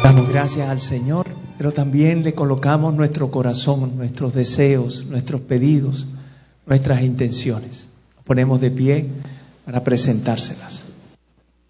Damos gracias al Señor, pero también le colocamos nuestro corazón, nuestros deseos, nuestros pedidos, nuestras intenciones. Nos ponemos de pie para presentárselas.